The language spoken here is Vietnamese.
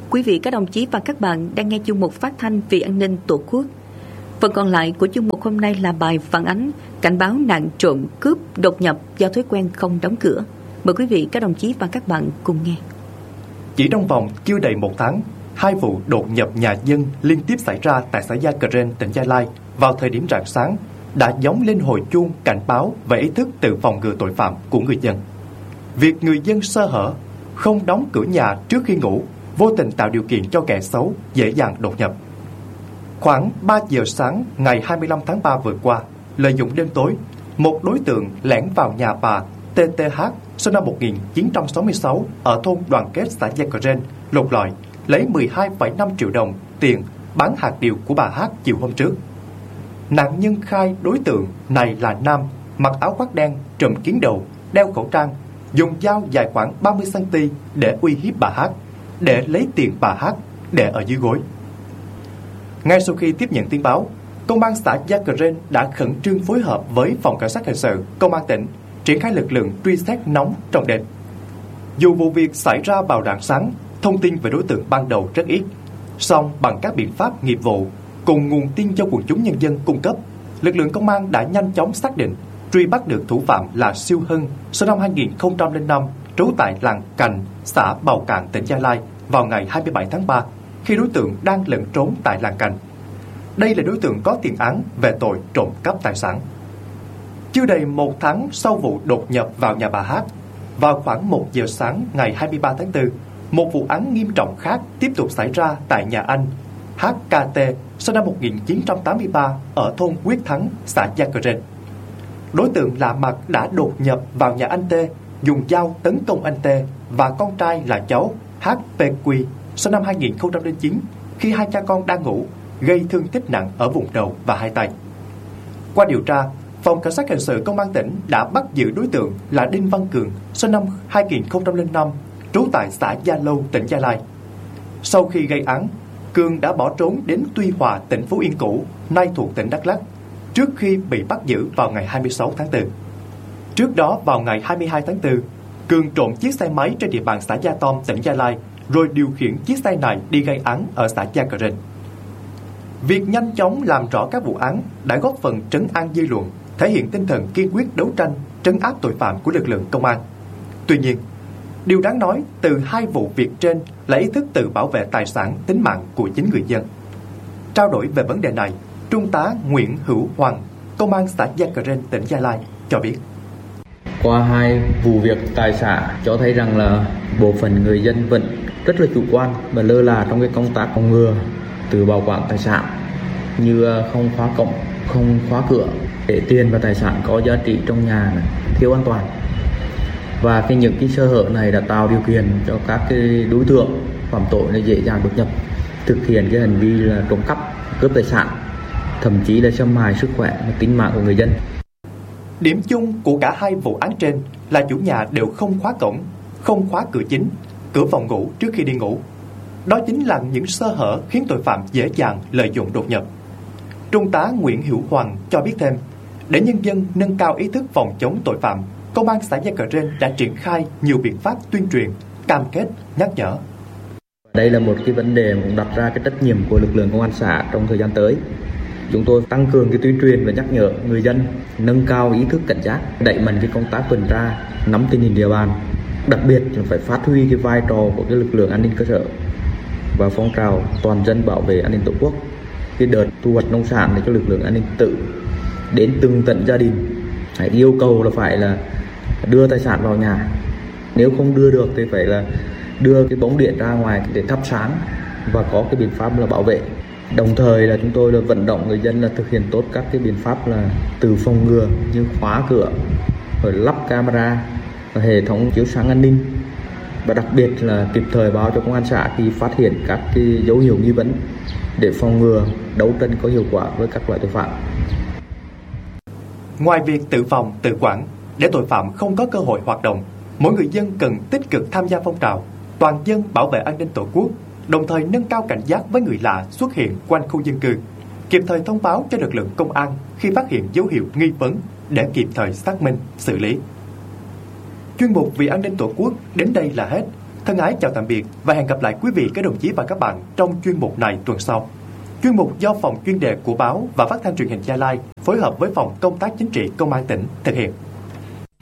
Quý vị các đồng chí và các bạn đang nghe chuyên mục phát thanh vì an ninh Tổ quốc. Phần còn lại của chuyên mục hôm nay là bài phản ánh cảnh báo nạn trộm, cướp, đột nhập do thói quen không đóng cửa. Mời quý vị các đồng chí và các bạn cùng nghe. Chỉ trong vòng chưa đầy một tháng, 2 vụ đột nhập nhà dân liên tiếp xảy ra tại xã Gia Cren, tỉnh Gia Lai vào thời điểm rạng sáng đã gióng lên hồi chuông cảnh báo về ý thức tự phòng ngừa tội phạm của người dân. Việc người dân sơ hở, không đóng cửa nhà trước khi ngủ, vô tình tạo điều kiện cho kẻ xấu dễ dàng đột nhập. Khoảng 3 giờ sáng ngày 25 tháng 3 vừa qua, lợi dụng đêm tối, một đối tượng lẻn vào nhà bà TTH sinh năm 1966 ở thôn Đoàn Kết, xã Gia Cren, lục lọi, lấy 12,5 triệu đồng tiền bán hạt điều của bà H chiều hôm trước. Nạn nhân khai đối tượng này là nam, mặc áo khoác đen, trùm kín đầu, đeo khẩu trang, dùng dao dài khoảng 30cm để uy hiếp bà H, để lấy tiền bà H để ở dưới gối. Ngay sau khi tiếp nhận tin báo, Công an xã Gia Cren đã khẩn trương phối hợp với Phòng Cảnh sát Hình sự Công an tỉnh triển khai lực lượng truy xét nóng trong đêm. Dù vụ việc xảy ra vào rạng sáng, thông tin về đối tượng ban đầu rất ít, song bằng các biện pháp nghiệp vụ cùng nguồn tin do quần chúng nhân dân cung cấp, lực lượng công an đã nhanh chóng xác định, truy bắt được thủ phạm là Siêu Hưng, sinh năm 2005, trú tại làng Cành, xã Bào Cạn, tỉnh Gia Lai vào ngày 27 tháng 3, khi đối tượng đang lẩn trốn tại làng Cành. Đây là đối tượng có tiền án về tội trộm cắp tài sản. Chưa đầy một tháng sau vụ đột nhập vào nhà bà H, vào khoảng 1 giờ sáng ngày 23 tháng 4, một vụ án nghiêm trọng khác tiếp tục xảy ra tại nhà anh HKT, sinh năm 1983 ở thôn Quyết Thắng, xã Gia Cren. Đối tượng lạ mặt đã đột nhập vào nhà anh T, dùng dao tấn công anh T và con trai là cháu HPQ, sinh năm 2009, khi hai cha con đang ngủ, gây thương tích nặng ở vùng đầu và hai tay. Qua điều tra, Phòng Cảnh sát Hình sự Công an tỉnh đã bắt giữ đối tượng là Đinh Văn Cường, sinh năm 2005, trú tại xã Gia Lâu, tỉnh Gia Lai. Sau khi gây án, Cường đã bỏ trốn đến Tuy Hòa, tỉnh Phú Yên cũ, nay thuộc tỉnh Đắk Lắk, trước khi bị bắt giữ vào ngày 26 tháng 4. Trước đó, vào ngày 22 tháng 4, Cường trộm chiếc xe máy trên địa bàn xã Gia Tom, tỉnh Gia Lai, rồi điều khiển chiếc xe này đi gây án ở xã Gia Cren. Việc nhanh chóng làm rõ các vụ án đã góp phần trấn an dư luận, thể hiện tinh thần kiên quyết đấu tranh, trấn áp tội phạm của lực lượng công an. Tuy nhiên, điều đáng nói từ hai vụ việc trên là ý thức tự bảo vệ tài sản, tính mạng của chính người dân. Trao đổi về vấn đề này, Trung tá Nguyễn Hữu Hoàng, Công an xã Gia Cren, tỉnh Gia Lai cho biết. Qua hai vụ việc tại xã cho thấy rằng là bộ phận người dân vẫn rất là chủ quan và lơ là trong cái công tác phòng ngừa, từ bảo quản tài sản như không khóa cổng, không khóa cửa, để tiền và tài sản có giá trị trong nhà thiếu an toàn. Và những cái sơ hở này đã tạo điều kiện cho các cái đối tượng phạm tội này dễ dàng đột nhập, thực hiện cái hành vi là trộm cắp, cướp tài sản, thậm chí là xâm hại sức khỏe và tính mạng của người dân. Điểm chung của cả hai vụ án trên là chủ nhà đều không khóa cổng, không khóa cửa chính, cửa phòng ngủ trước khi đi ngủ. Đó chính là những sơ hở khiến tội phạm dễ dàng lợi dụng đột nhập. Trung tá Nguyễn Hữu Hoàng cho biết thêm, để nhân dân nâng cao ý thức phòng chống tội phạm, Công an xã Gia Cren đã triển khai nhiều biện pháp tuyên truyền, cam kết, nhắc nhở. Đây là một cái vấn đề cũng đặt ra cái trách nhiệm của lực lượng công an xã trong thời gian tới. Chúng tôi tăng cường cái tuyên truyền và nhắc nhở người dân nâng cao ý thức cảnh giác, đẩy mạnh cái công tác tuần tra, nắm tình hình địa bàn. Đặc biệt là phải phát huy cái vai trò của cái lực lượng an ninh cơ sở và phong trào toàn dân bảo vệ an ninh Tổ quốc. Cái đợt thu hoạch nông sản để cho lực lượng an ninh tự đến từng tận gia đình, phải yêu cầu là phải là đưa tài sản vào nhà. Nếu không đưa được thì phải là đưa cái bóng điện ra ngoài để thắp sáng và có cái biện pháp là bảo vệ. Đồng thời là chúng tôi là vận động người dân là thực hiện tốt các cái biện pháp là từ phòng ngừa như khóa cửa, rồi lắp camera và hệ thống chiếu sáng an ninh, và đặc biệt là kịp thời báo cho công an xã khi phát hiện các cái dấu hiệu nghi vấn để phòng ngừa, đấu tranh có hiệu quả với các loại tội phạm. Ngoài việc tự phòng, tự quản để tội phạm không có cơ hội hoạt động, mỗi người dân cần tích cực tham gia phong trào toàn dân bảo vệ an ninh Tổ quốc, đồng thời nâng cao cảnh giác với người lạ xuất hiện quanh khu dân cư, kịp thời thông báo cho lực lượng công an khi phát hiện dấu hiệu nghi vấn để kịp thời xác minh, xử lý. Chuyên mục Vì an ninh Tổ quốc đến đây là hết. Thân ái chào tạm biệt và hẹn gặp lại quý vị các đồng chí và các bạn trong chuyên mục này tuần sau. Chuyên mục do phòng chuyên đề của báo và phát thanh truyền hình Gia Lai phối hợp với phòng công tác chính trị công an tỉnh thực hiện.